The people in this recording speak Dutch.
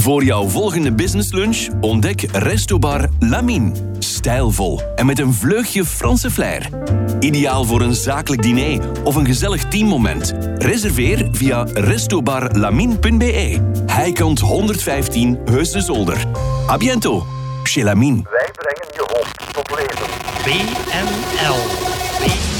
Voor jouw volgende businesslunch ontdek Restobar Lamine. Stijlvol en met een vleugje Franse flair. Ideaal voor een zakelijk diner of een gezellig teammoment. Reserveer via restobarlamine.be. Heikant 115 Heus de Zolder. A biento, chez Lamine. Wij brengen je hond tot leven. WNL.